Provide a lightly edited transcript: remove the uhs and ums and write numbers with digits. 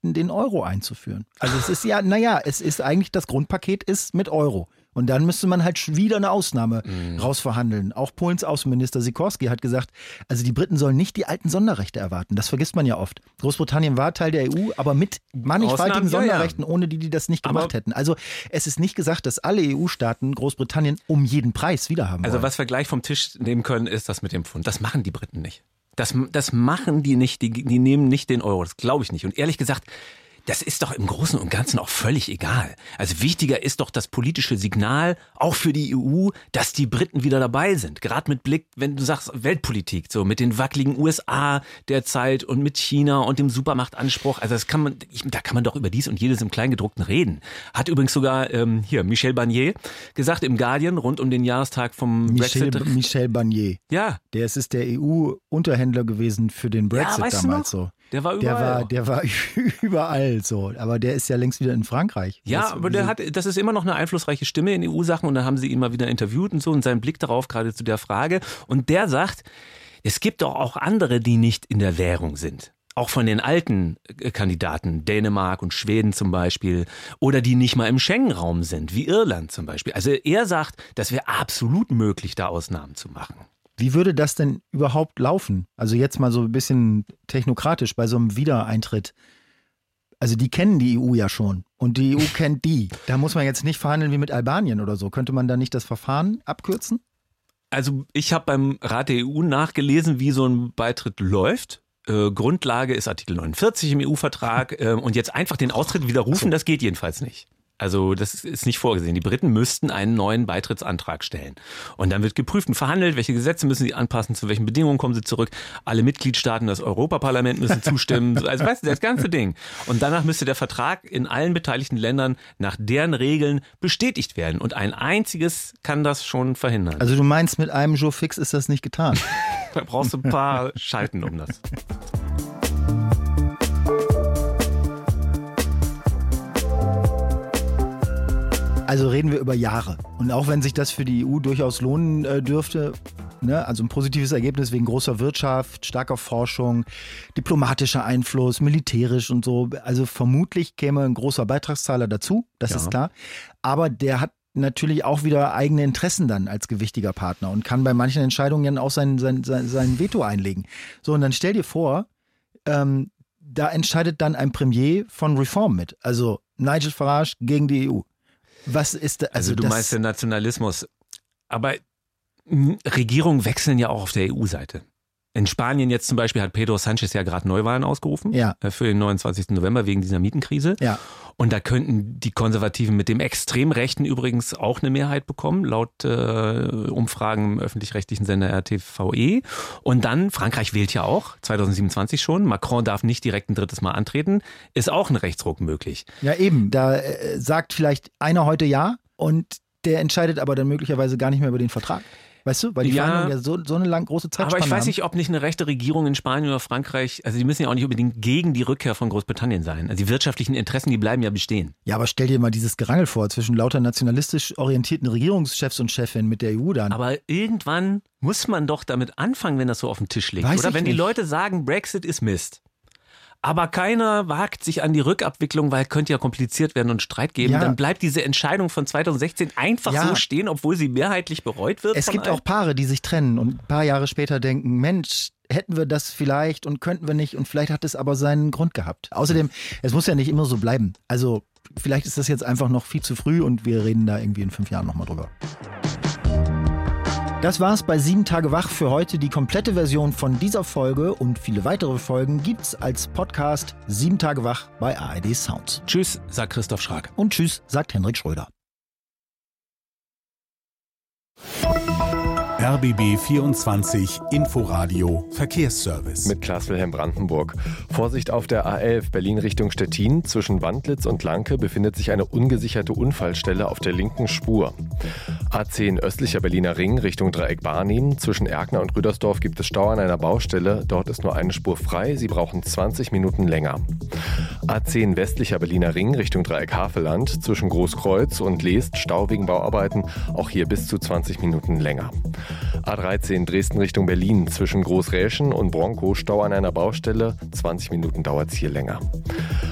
möchten, den Euro einzuführen. Also es ist es ist eigentlich, das Grundpaket ist mit Euro. Und dann müsste man halt wieder eine Ausnahme rausverhandeln. Auch Polens Außenminister Sikorski hat gesagt, also die Briten sollen nicht die alten Sonderrechte erwarten. Das vergisst man ja oft. Großbritannien war Teil der EU, aber mit mannigfaltigen Sonderrechten, ohne die das nicht gemacht hätten. Also es ist nicht gesagt, dass alle EU-Staaten Großbritannien um jeden Preis wiederhaben wollen. Also was wir gleich vom Tisch nehmen können, ist das mit dem Pfund. Das machen die Briten nicht. Das machen die nicht. Die nehmen nicht den Euro. Das glaube ich nicht. Und ehrlich gesagt, das ist doch im Großen und Ganzen auch völlig egal. Also wichtiger ist doch das politische Signal, auch für die EU, dass die Briten wieder dabei sind. Gerade mit Blick, wenn du sagst Weltpolitik, so mit den wackeligen USA derzeit und mit China und dem Supermachtanspruch. Also da kann man doch über dies und jedes im Kleingedruckten reden. Hat übrigens sogar Michel Barnier gesagt im Guardian rund um den Jahrestag vom Brexit. Michel Barnier. Ja. Der ist der EU-Unterhändler gewesen für den Brexit damals so. Der war überall. Der war überall so. Aber der ist ja längst wieder in Frankreich. Ja, aber das ist immer noch eine einflussreiche Stimme in EU-Sachen und da haben sie ihn mal wieder interviewt und so und seinen Blick darauf gerade zu der Frage. Und der sagt, es gibt doch auch andere, die nicht in der Währung sind. Auch von den alten Kandidaten, Dänemark und Schweden zum Beispiel, oder die nicht mal im Schengen-Raum sind, wie Irland zum Beispiel. Also er sagt, das wäre absolut möglich, da Ausnahmen zu machen. Wie würde das denn überhaupt laufen? Also jetzt mal so ein bisschen technokratisch bei so einem Wiedereintritt. Also die kennen die EU ja schon und die EU kennt die. Da muss man jetzt nicht verhandeln wie mit Albanien oder so. Könnte man da nicht das Verfahren abkürzen? Also ich habe beim Rat der EU nachgelesen, wie so ein Beitritt läuft. Grundlage ist Artikel 49 im EU-Vertrag und jetzt einfach den Austritt widerrufen, das geht jedenfalls nicht. Also das ist nicht vorgesehen. Die Briten müssten einen neuen Beitrittsantrag stellen. Und dann wird geprüft und verhandelt, welche Gesetze müssen sie anpassen, zu welchen Bedingungen kommen sie zurück. Alle Mitgliedstaaten, das Europaparlament müssen zustimmen. Also weißt du, das ganze Ding. Und danach müsste der Vertrag in allen beteiligten Ländern nach deren Regeln bestätigt werden. Und ein einziges kann das schon verhindern. Also du meinst, mit einem Jour fix ist das nicht getan? Da brauchst du ein paar Schalten um das. Also reden wir über Jahre. Und auch wenn sich das für die EU durchaus lohnen dürfte, ne, also ein positives Ergebnis wegen großer Wirtschaft, starker Forschung, diplomatischer Einfluss, militärisch und so. Also vermutlich käme ein großer Beitragszahler dazu, das ist klar. Aber der hat natürlich auch wieder eigene Interessen dann als gewichtiger Partner und kann bei manchen Entscheidungen dann auch sein Veto einlegen. So, und dann stell dir vor, da entscheidet dann ein Premier von Reform mit. Also Nigel Farage gegen die EU. Was ist da, also du meinst den Nationalismus. Aber Regierungen wechseln ja auch auf der EU-Seite. In Spanien jetzt zum Beispiel hat Pedro Sánchez ja gerade Neuwahlen ausgerufen für den 29. November wegen dieser Mietenkrise. Ja. Und da könnten die Konservativen mit dem Extremrechten übrigens auch eine Mehrheit bekommen, laut Umfragen im öffentlich-rechtlichen Sender RTVE. Und dann, Frankreich wählt ja auch, 2027 schon, Macron darf nicht direkt ein drittes Mal antreten, ist auch ein Rechtsruck möglich. Ja eben, da sagt vielleicht einer heute ja und der entscheidet aber dann möglicherweise gar nicht mehr über den Vertrag. Weißt du, weil die Verhandlungen ja so eine große Zeitspanne haben. Aber ich weiß nicht, ob nicht eine rechte Regierung in Spanien oder Frankreich, also die müssen ja auch nicht unbedingt gegen die Rückkehr von Großbritannien sein. Also die wirtschaftlichen Interessen, die bleiben ja bestehen. Ja, aber stell dir mal dieses Gerangel vor zwischen lauter nationalistisch orientierten Regierungschefs und Chefinnen mit der EU dann. Aber irgendwann muss man doch damit anfangen, wenn das so auf dem Tisch liegt. Oder wenn die Leute sagen, Brexit ist Mist. Aber keiner wagt sich an die Rückabwicklung, weil könnte ja kompliziert werden und Streit geben. Ja. Dann bleibt diese Entscheidung von 2016 einfach so stehen, obwohl sie mehrheitlich bereut wird. Es gibt auch Paare, die sich trennen und ein paar Jahre später denken, Mensch, hätten wir das vielleicht und könnten wir nicht und vielleicht hat es aber seinen Grund gehabt. Außerdem, es muss ja nicht immer so bleiben. Also vielleicht ist das jetzt einfach noch viel zu früh und wir reden da irgendwie in 5 Jahren nochmal drüber. Das war's bei 7 Tage wach für heute. Die komplette Version von dieser Folge und viele weitere Folgen gibt's als Podcast 7 Tage wach bei ARD Sounds. Tschüss, sagt Christoph Schrag. Und tschüss, sagt Henrik Schröder. RBB 24 Inforadio Verkehrsservice. Mit Klaas-Wilhelm Brandenburg. Vorsicht auf der A11 Berlin Richtung Stettin. Zwischen Wandlitz und Lanke befindet sich eine ungesicherte Unfallstelle auf der linken Spur. A10 östlicher Berliner Ring Richtung Dreieck Barnim. Zwischen Erkner und Rüdersdorf gibt es Stau an einer Baustelle. Dort ist nur eine Spur frei. Sie brauchen 20 Minuten länger. A10 westlicher Berliner Ring Richtung Dreieck Havelland. Zwischen Großkreuz und Leest Stau wegen Bauarbeiten. Auch hier bis zu 20 Minuten länger. A13 Dresden Richtung Berlin. Zwischen Großräschen und Bronkow Stau an einer Baustelle. 20 Minuten dauert es hier länger.